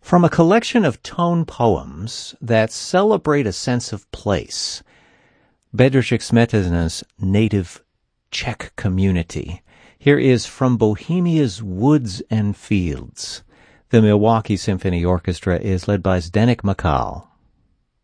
From a collection of tone poems that celebrate a sense of place, Bedřich Smetana's native Czech community, here is From Bohemia's Woods and Fields. The Milwaukee Symphony Orchestra is led by Zdeněk Makal.